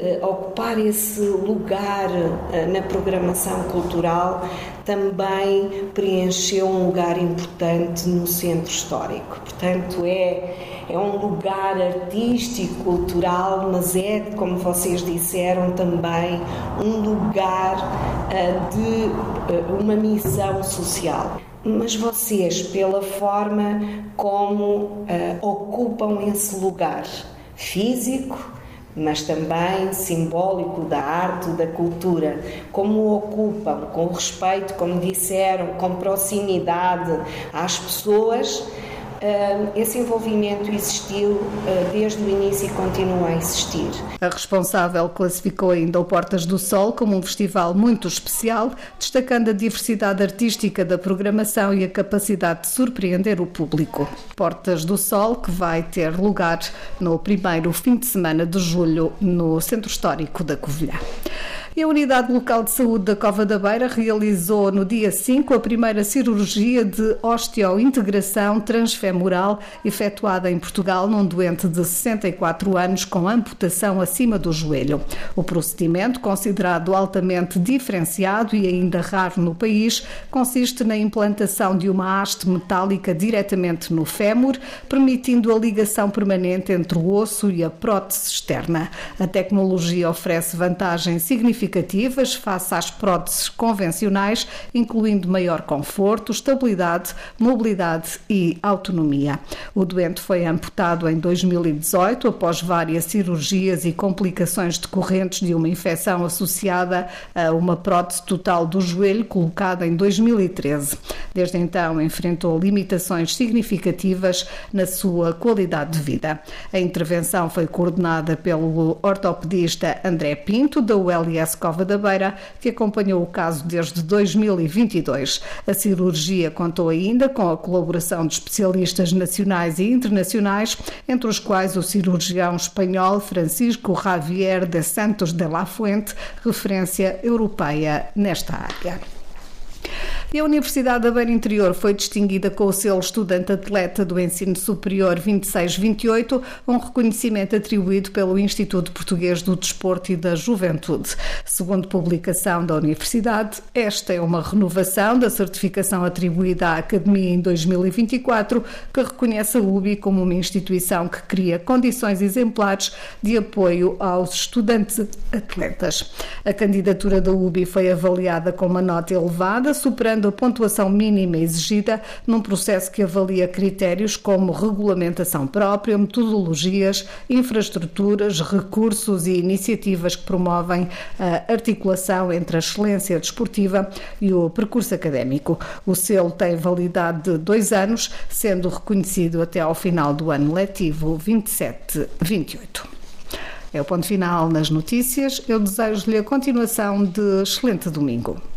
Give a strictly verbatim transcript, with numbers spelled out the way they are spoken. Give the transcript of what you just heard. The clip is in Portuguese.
uh, ocupar esse lugar uh, na programação cultural também preencheu um lugar importante no centro histórico. Portanto, é, é um lugar artístico, cultural, mas é, como vocês disseram, também um lugar uh, de uh, uma missão social. Mas vocês, pela forma como uh, ocupam esse lugar físico, mas também simbólico da arte, da cultura, como o ocupam, com respeito, como disseram, com proximidade às pessoas, esse envolvimento existiu desde o início e continua a existir. A responsável classificou ainda o Portas do Sol como um festival muito especial, destacando a diversidade artística da programação e a capacidade de surpreender o público. Portas do Sol, que vai ter lugar no primeiro fim de semana de julho no Centro Histórico da Covilhã. E a Unidade Local de Saúde da Cova da Beira realizou no dia cinco a primeira cirurgia de osteointegração transfemoral efetuada em Portugal num doente de sessenta e quatro anos com amputação acima do joelho. O procedimento, considerado altamente diferenciado e ainda raro no país, consiste na implantação de uma haste metálica diretamente no fémur, permitindo a ligação permanente entre o osso e a prótese externa. A tecnologia oferece vantagens significativas face às próteses convencionais, incluindo maior conforto, estabilidade, mobilidade e autonomia. O doente foi amputado em dois mil e dezoito após várias cirurgias e complicações decorrentes de uma infecção associada a uma prótese total do joelho colocada em dois mil e treze. Desde então enfrentou limitações significativas na sua qualidade de vida. A intervenção foi coordenada pelo ortopedista André Pinto, da U L S Cova da Beira, que acompanhou o caso desde dois mil e vinte e dois. A cirurgia contou ainda com a colaboração de especialistas nacionais e internacionais, entre os quais o cirurgião espanhol Francisco Javier de Santos de la Fuente, referência europeia nesta área. E a Universidade da Beira Interior foi distinguida com o selo Estudante-Atleta do Ensino Superior vinte e seis vinte e oito, um reconhecimento atribuído pelo Instituto Português do Desporto e da Juventude. Segundo publicação da Universidade, esta é uma renovação da certificação atribuída à Academia em dois mil e vinte e quatro, que reconhece a U B I como uma instituição que cria condições exemplares de apoio aos estudantes-atletas. A candidatura da U B I foi avaliada com uma nota elevada, superando a pontuação mínima exigida num processo que avalia critérios como regulamentação própria, metodologias, infraestruturas, recursos e iniciativas que promovem a articulação entre a excelência desportiva e o percurso académico. O selo tem validade de dois anos, sendo reconhecido até ao final do ano letivo vinte e sete vinte e oito. É o ponto final nas notícias. Eu desejo-lhe a continuação de excelente domingo.